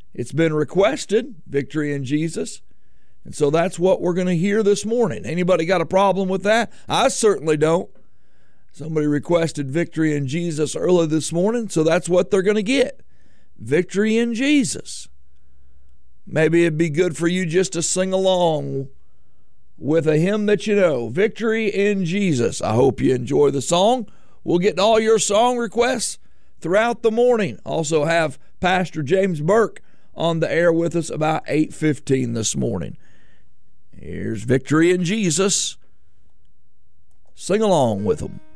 It's been requested, victory in Jesus. And so that's what we're going to hear this morning. Anybody got a problem with that? I certainly don't. Somebody requested victory in Jesus early this morning, so that's what they're going to get. Victory in Jesus. Maybe it'd be good for you just to sing along with a hymn that you know. Victory in Jesus. I hope you enjoy the song. We'll get to all your song requests throughout the morning. Also have Pastor James Burke on the air with us about 8:15 this morning. Here's Victory in Jesus. Sing along with them.